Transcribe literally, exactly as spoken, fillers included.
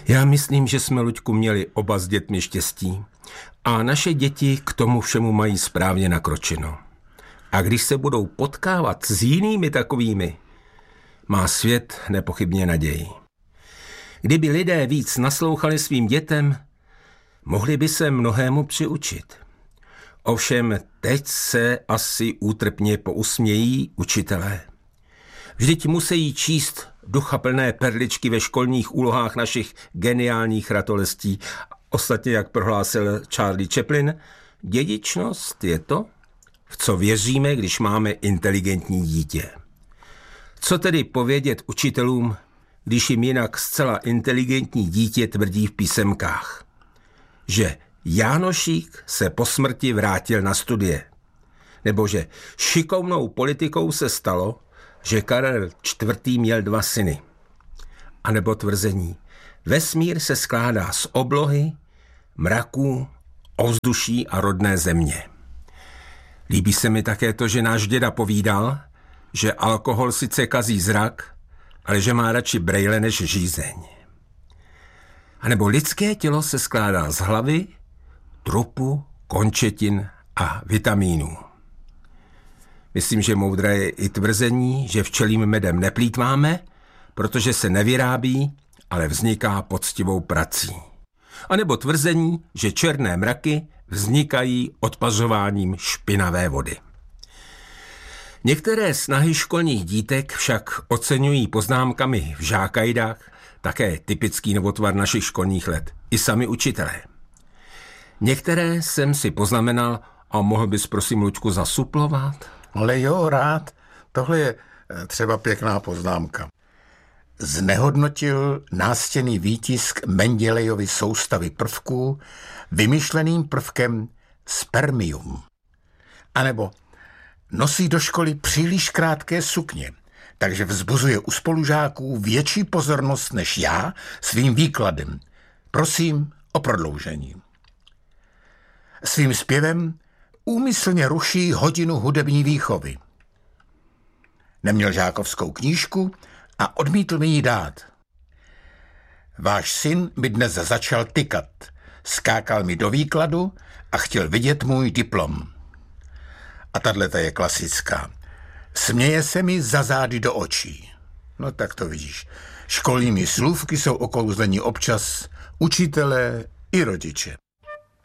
Já myslím, že jsme, Luďku, měli oba s dětmi štěstí a naše děti k tomu všemu mají správně nakročeno. A když se budou potkávat s jinými takovými, má svět nepochybně naději. Kdyby lidé víc naslouchali svým dětem, mohli by se mnohému přiučit. Ovšem teď se asi útrpně pousmějí učitelé. Vždyť musí číst duchaplné perličky ve školních úlohách našich geniálních ratolestí. Ostatně, jak prohlásil Charlie Chaplin, dědičnost je to, v co věříme, když máme inteligentní dítě. Co tedy povědět učitelům, když jim jinak zcela inteligentní dítě tvrdí v písemkách, že Jánošík se po smrti vrátil na studie, nebo že šikovnou politikou se stalo, že Karel čtvrtý. Měl dva syny, a nebo tvrzení, vesmír se skládá z oblohy, mraků, ovzduší a rodné země. Líbí se mi také to, že náš děda povídal, že alkohol sice kazí zrak, ale že má radši brejle než žízeň. A nebo lidské tělo se skládá z hlavy, trupu, končetin a vitamínů. Myslím, že moudré je i tvrzení, že včelím medem neplýtváme, protože se nevyrábí, ale vzniká poctivou prací. A nebo tvrzení, že černé mraky vznikají odpařováním špinavé vody. Některé snahy školních dítek však oceňují poznámkami v žákajdách, také typický novotvar našich školních let, i sami učitelé. Některé jsem si poznamenal a mohl bys prosím, Luďku, zasuplovat? Ale jo, rád. Tohle je třeba pěkná poznámka. Znehodnotil nástěnný výtisk Mendelejovy soustavy prvků vymyšleným prvkem spermium. A nebo nosí do školy příliš krátké sukně, takže vzbuzuje u spolužáků větší pozornost než já svým výkladem. Prosím o prodloužení. Svým zpěvem úmyslně ruší hodinu hudební výchovy. Neměl žákovskou knížku a odmítl mi ji dát. Váš syn mi dnes začal tykat, skákal mi do výkladu a chtěl vidět můj diplom. A tato je klasická. Směje se mi za zády do očí. No tak to vidíš. Školními slůvky jsou okouzlení občas učitelé i rodiče.